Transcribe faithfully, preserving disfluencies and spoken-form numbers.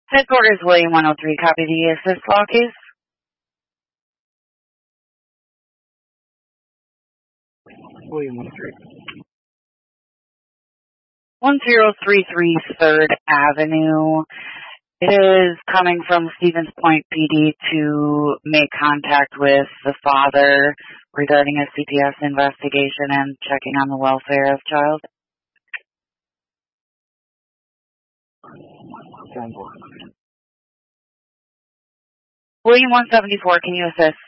Headquarters, William one oh three, copy the assist law case. William one oh three. one zero three three third Avenue. It is coming from Stevens Point P D to make contact with the father regarding a C P S investigation and checking on the welfare of child. William one seventy-four, can you assist?